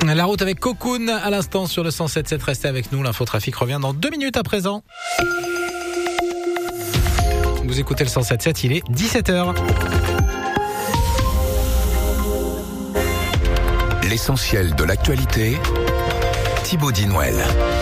La route avec Cocoon à l'instant sur le 107.7. Restez avec nous. L'infotrafic revient dans 2 minutes à présent. Vous écoutez le 107.7, il est 17h. L'essentiel de l'actualité, Thibaut Dinouel.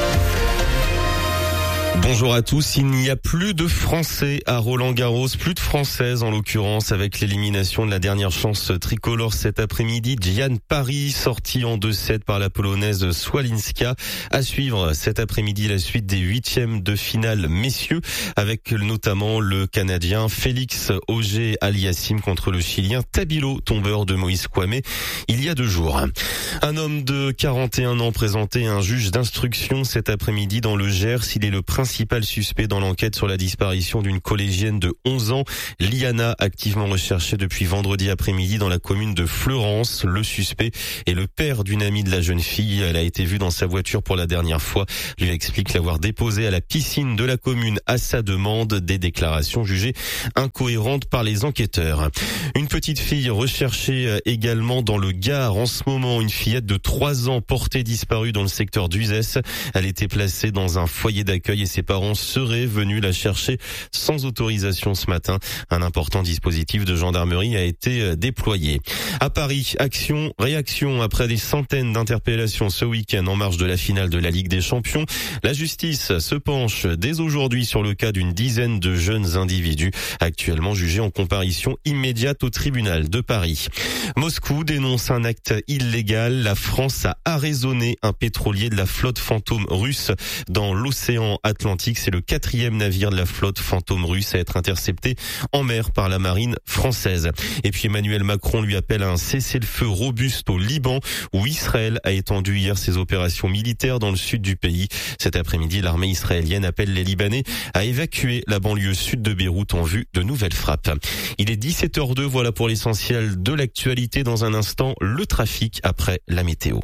Bonjour à tous, il n'y a plus de Français à Roland-Garros, plus de Françaises en l'occurrence avec l'élimination de la dernière chance tricolore cet après-midi. Diane Parry sortie en 2-7 par la polonaise Swalinska. À suivre cet après-midi la suite des 8e de finale messieurs avec notamment le Canadien Félix Auger-Aliassime contre le Chilien Tabilo, tombeur de Moïse Kouamé il y a 2 jours. Un homme de 41 ans présenté à un juge d'instruction cet après-midi dans le Gers. Il est le principal suspect dans l'enquête sur la disparition d'une collégienne de 11 ans, Liana, activement recherchée depuis vendredi après-midi dans la commune de Fleurance. Le suspect est le père d'une amie de la jeune fille. Elle a été vue dans sa voiture pour la dernière fois. Lui explique l'avoir déposée à la piscine de la commune à sa demande, des déclarations jugées incohérentes par les enquêteurs. Une petite fille recherchée également dans le Gard en ce moment, une fillette de 3 ans portée disparue dans le secteur d'Uzès. Elle était placée dans un foyer d'accueil et ses parents seraient venus la chercher sans autorisation ce matin. Un important dispositif de gendarmerie a été déployé. À Paris, réaction après des centaines d'interpellations ce week-end en marge de la finale de la Ligue des Champions. La justice se penche dès aujourd'hui sur le cas d'une dizaine de jeunes individus actuellement jugés en comparution immédiate au tribunal de Paris. Moscou dénonce un acte illégal. La France a arraisonné un pétrolier de la flotte fantôme russe dans l'océan Atlantique. C'est le 4e navire de la flotte fantôme russe à être intercepté en mer par la marine française. Et puis Emmanuel Macron lui appelle à un cessez-le-feu robuste au Liban où Israël a étendu hier ses opérations militaires dans le sud du pays. Cet après-midi, l'armée israélienne appelle les Libanais à évacuer la banlieue sud de Beyrouth en vue de nouvelles frappes. Il est 17h02, voilà pour l'essentiel de l'actualité. Dans un instant, le trafic après la météo.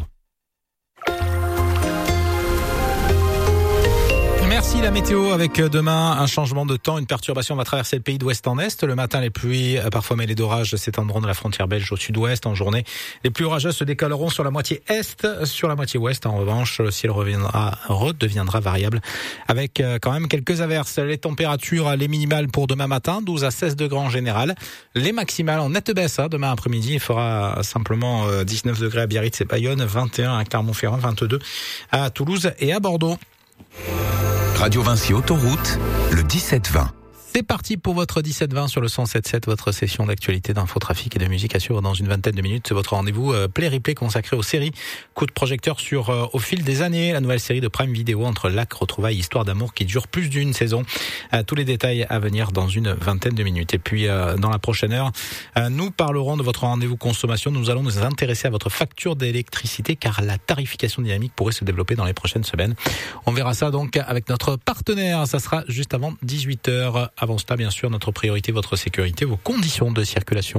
Merci la météo avec demain un changement de temps, une perturbation va traverser le pays d'ouest en est. Le matin, les pluies, parfois mêlées d'orages, s'étendront de la frontière belge au sud-ouest. En journée, les pluies orageuses se décaleront sur la moitié est, sur la moitié ouest. En revanche, le ciel redeviendra variable avec quand même quelques averses. Les températures, les minimales pour demain matin, 12 à 16 degrés en général. Les maximales en nette baisse, demain après-midi, il fera simplement 19 degrés à Biarritz et Bayonne, 21 à Clermont-Ferrand, 22 à Toulouse et à Bordeaux. Radio Vinci Autoroute, le 17-20. C'est parti pour votre 17-20 sur le 107.7, votre session d'actualité, d'infotrafic et de musique à suivre dans une vingtaine de minutes. C'est votre rendez-vous Play-Replay consacré aux séries. Coup de projecteur sur Au fil des années, la nouvelle série de Prime Video Entre lacs, retrouvailles, histoire d'amour qui dure plus d'une saison. Tous les détails à venir dans une vingtaine de minutes. Et puis dans la prochaine heure, nous parlerons de votre rendez-vous consommation. Nous allons nous intéresser à votre facture d'électricité car la tarification dynamique pourrait se développer dans les prochaines semaines. On verra ça donc avec notre partenaire. Ça sera juste avant 18h. Avant cela, bien sûr, notre priorité, votre sécurité, vos conditions de circulation.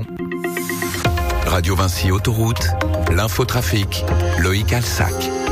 Radio Vinci Autoroute, l'infotrafic, Loïc Alsac.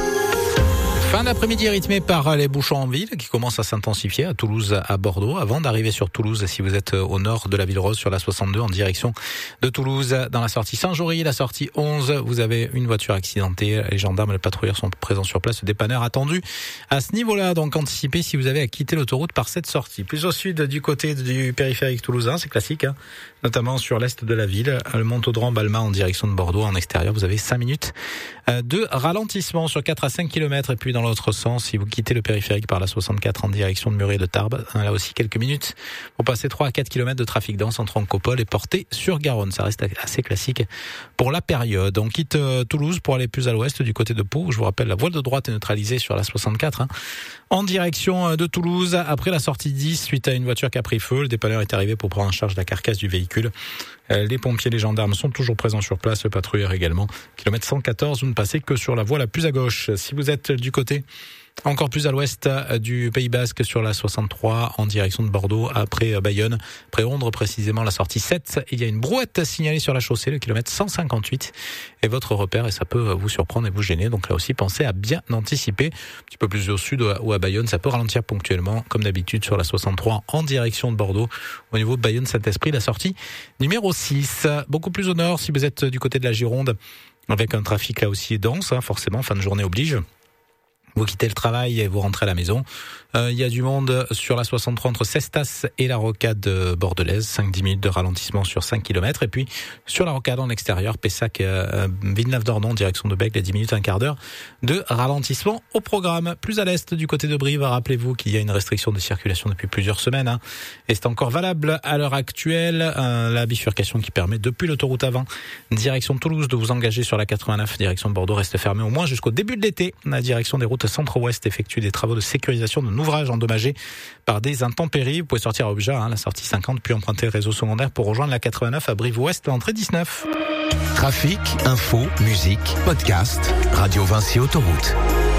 Fin d'après-midi rythmé par les bouchons en ville qui commencent à s'intensifier à Toulouse, à Bordeaux. Avant d'arriver sur Toulouse, si vous êtes au nord de la ville rose sur la 62 en direction de Toulouse, dans la sortie Saint-Jory, la sortie 11, vous avez une voiture accidentée. Les gendarmes et les patrouilleurs sont présents sur place. Le dépanneur attendu à ce niveau-là. Donc anticipez si vous avez à quitter l'autoroute par cette sortie. Plus au sud du côté du périphérique toulousain, c'est classique, notamment sur l'est de la ville. Le Montaudan-Balma en direction de Bordeaux en extérieur. Vous avez 5 minutes de ralentissement sur 4 à 5 km. Et puis dans l'autre sens, si vous quittez le périphérique par la 64 en direction de Muret de Tarbes, là aussi quelques minutes pour passer 3 à 4 km de trafic dense entre Ancopole et Portée-sur-Garonne. Ça reste assez classique pour la période. On quitte Toulouse pour aller plus à l'ouest du côté de Pau. Je vous rappelle, la voie de droite est neutralisée sur la 64 en direction de Toulouse. Après la sortie 10, suite à une voiture qui a pris feu, le dépanneur est arrivé pour prendre en charge la carcasse du véhicule. Les pompiers, les gendarmes sont toujours présents sur place, le patrouilleur également. Kilomètre 114, vous ne passez que sur la voie la plus à gauche. Si vous êtes du côté encore plus à l'ouest du Pays Basque sur la 63 en direction de Bordeaux après Bayonne, après Ondres précisément la sortie 7, il y a une brouette signalée sur la chaussée, le kilomètre 158 est votre repère et ça peut vous surprendre et vous gêner, donc là aussi pensez à bien anticiper. Un petit peu plus au sud ou à Bayonne, ça peut ralentir ponctuellement comme d'habitude sur la 63 en direction de Bordeaux. Au niveau de Bayonne Saint-Esprit, la sortie numéro 6. Beaucoup plus au nord si vous êtes du côté de la Gironde, avec un trafic là aussi dense, forcément, fin de journée oblige. Vous quittez le travail et vous rentrez à la maison. Il y a du monde sur la 63 entre Cestas et la rocade bordelaise. 5-10 minutes de ralentissement sur 5 km. Et puis, sur la rocade en extérieur, Pessac, Villeneuve-d'Ordon, direction de Bègles, 10 minutes, un quart d'heure de ralentissement au programme. Plus à l'est, du côté de Brive, rappelez-vous qu'il y a une restriction de circulation depuis plusieurs semaines. Et c'est encore valable à l'heure actuelle. La bifurcation qui permet, depuis l'autoroute A20, direction Toulouse, de vous engager sur la 89, direction Bordeaux, reste fermée au moins jusqu'au début de l'été. La direction des routes centre-ouest effectue des travaux de sécurisation d'un ouvrage endommagé par des intempéries. Vous pouvez sortir à Obja, la sortie 50, puis emprunter le réseau secondaire pour rejoindre la 89 à Brive-Ouest, l'entrée 19. Trafic, info, musique, podcast, Radio Vinci Autoroute.